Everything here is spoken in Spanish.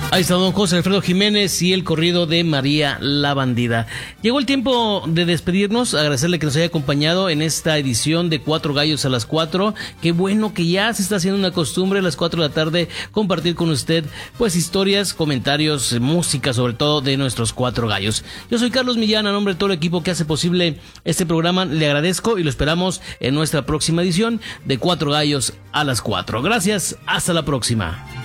Ahí está don José Alfredo Jiménez y el corrido de María la Bandida. Llegó el tiempo de despedirnos, agradecerle que nos haya acompañado en esta edición de Cuatro Gallos a las 4. Qué bueno que ya se está haciendo una costumbre a las 4 de la tarde compartir con usted pues historias, comentarios, música sobre todo de nuestros Cuatro Gallos. Yo soy Carlos Millán, a nombre de todo el equipo que hace posible este programa, le agradezco y lo esperamos en nuestra próxima edición de Cuatro Gallos a las 4. Gracias, hasta la próxima.